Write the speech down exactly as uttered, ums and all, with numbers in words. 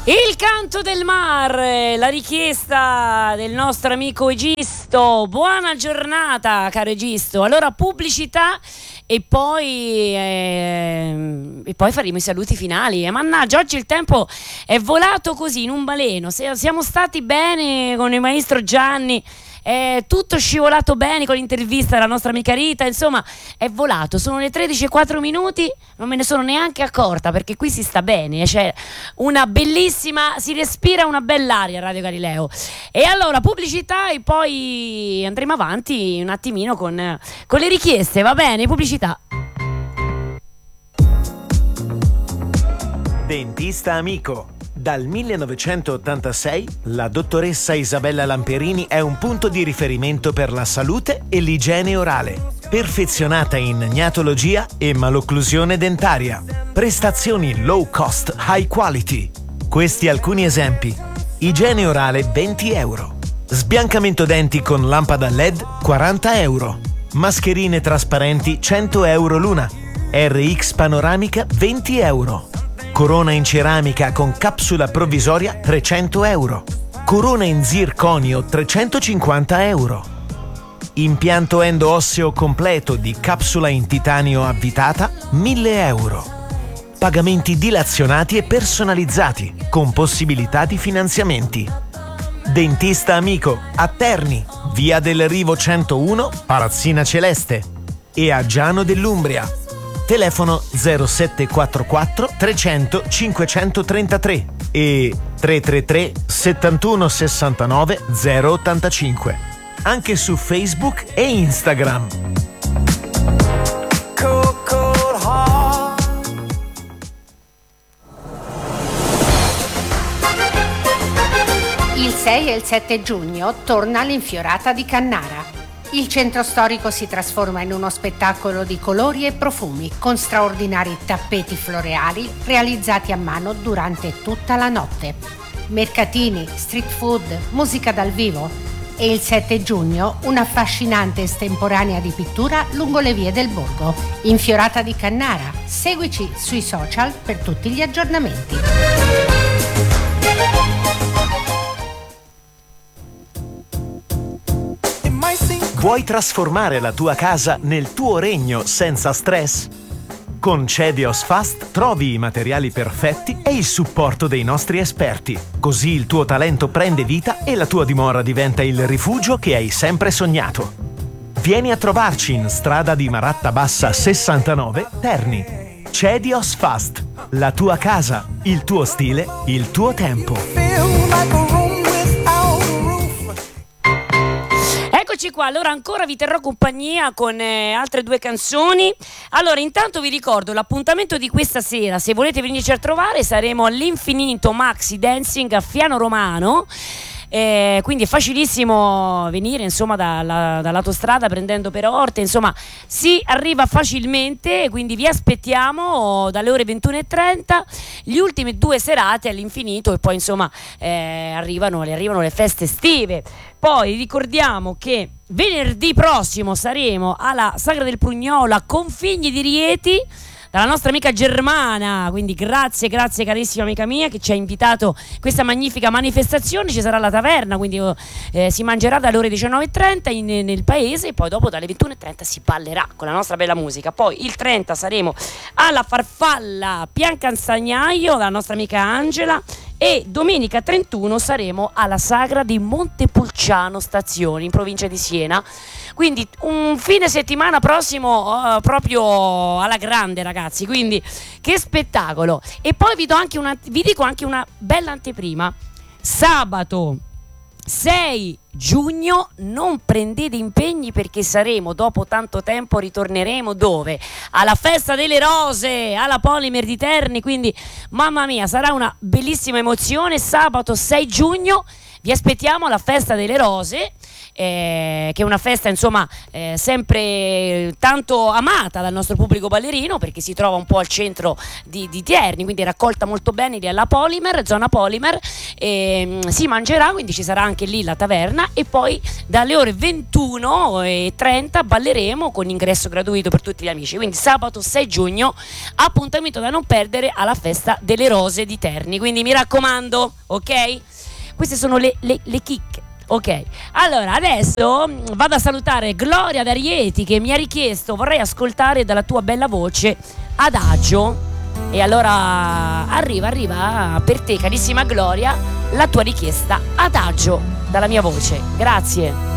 Il canto del mar, la richiesta del nostro amico Egisto. Buona giornata, caro Egisto. Allora, pubblicità e poi eh, e poi faremo i saluti finali. E mannaggia, oggi il tempo è volato così in un baleno. Se, siamo stati bene con il maestro Gianni. È tutto scivolato bene con l'intervista della nostra amica Rita, insomma è volato, sono le tredici e quattro minuti, non me ne sono neanche accorta perché qui si sta bene, c'è una bellissima, si respira una bell'aria a Radio Galileo. E allora pubblicità e poi andremo avanti un attimino con, con le richieste, va bene? Pubblicità. Dentista amico. Dal millenovecentottantasei la dottoressa Isabella Lamperini è un punto di riferimento per la salute e l'igiene orale. Perfezionata in gnatologia e malocclusione dentaria. Prestazioni low cost, high quality. Questi alcuni esempi. Igiene orale venti euro. Sbiancamento denti con lampada L E D quaranta euro. Mascherine trasparenti cento euro l'una. R X panoramica venti euro. Corona in ceramica con capsula provvisoria trecento euro. Corona in zirconio trecentocinquanta euro. Impianto endo-osseo completo di capsula in titanio avvitata mille euro. Pagamenti dilazionati e personalizzati con possibilità di finanziamenti. Dentista amico a Terni, via del Rivo centouno, Parazzina Celeste, e a Giano dell'Umbria. Telefono zero sette quattro quattro trecento cinquecentotrentatré e tre tre tre settantuno sessantanove zero ottantacinque. Anche su Facebook e Instagram. Il sei e il sette giugno torna l'Infiorata di Cannara. Il centro storico si trasforma in uno spettacolo di colori e profumi con straordinari tappeti floreali realizzati a mano durante tutta la notte. Mercatini, street food, musica dal vivo e il sette giugno un'affascinante estemporanea di pittura lungo le vie del borgo. Infiorata di Cannara. Seguici sui social per tutti gli aggiornamenti. Vuoi trasformare la tua casa nel tuo regno senza stress? Con Cedios Fast trovi i materiali perfetti e il supporto dei nostri esperti. Così il tuo talento prende vita e la tua dimora diventa il rifugio che hai sempre sognato. Vieni a trovarci in strada di Maratta Bassa sessantanove, Terni. Cedios Fast, la tua casa, il tuo stile, il tuo tempo. Eccoci qua, allora ancora vi terrò compagnia con eh, altre due canzoni. Allora intanto vi ricordo l'appuntamento di questa sera, se volete venirci a trovare saremo all'Infinito Maxi Dancing a Fiano Romano. Eh, quindi è facilissimo venire insomma dalla, dall'autostrada prendendo per Orte, insomma si arriva facilmente, quindi vi aspettiamo dalle ore ventuno e trenta, gli ultimi due serate all'Infinito e poi insomma eh, arrivano, arrivano le feste estive. Poi ricordiamo che venerdì prossimo saremo alla Sagra del Prugnolo a Configli di Rieti dalla nostra amica Germana, quindi grazie, grazie carissima amica mia che ci ha invitato a questa magnifica manifestazione. Ci sarà la taverna, quindi eh, si mangerà dalle ore diciannove e trenta in, nel paese e poi dopo dalle ventuno e trenta si ballerà con la nostra bella musica. Poi il trenta saremo alla Farfalla Piancastagnaio dalla nostra amica Angela e domenica trentuno saremo alla Sagra di Montepulciano Stazioni in provincia di Siena. Quindi un fine settimana prossimo uh, proprio alla grande, ragazzi, quindi che spettacolo. E poi vi do anche una, vi dico anche una bella anteprima. Sabato sei giugno non prendete impegni perché saremo, dopo tanto tempo ritorneremo dove? Alla Festa delle Rose, alla Polimer di Terni, quindi mamma mia sarà una bellissima emozione. Sabato sei giugno vi aspettiamo alla Festa delle Rose, eh, che è una festa insomma eh, sempre tanto amata dal nostro pubblico ballerino perché si trova un po' al centro di, di Terni, quindi è raccolta molto bene lì alla Polimer, zona Polimer, e, mh, si mangerà, quindi ci sarà anche lì la taverna mattina, e poi dalle ore ventuno e trenta balleremo con ingresso gratuito per tutti gli amici. Quindi sabato sei giugno, appuntamento da non perdere alla festa delle rose di Terni. Quindi mi raccomando, ok? Queste sono le, le, le chicche. Ok, allora adesso vado a salutare Gloria D'Arieti, che mi ha richiesto: vorrei ascoltare dalla tua bella voce Adagio. E allora arriva, arriva per te, carissima Gloria, la tua richiesta Adagio dalla mia voce. Grazie.